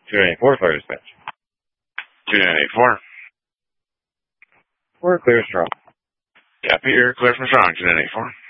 284, fire dispatch. 2984. We're clear strong. Copy, you're clear from strong, 2984.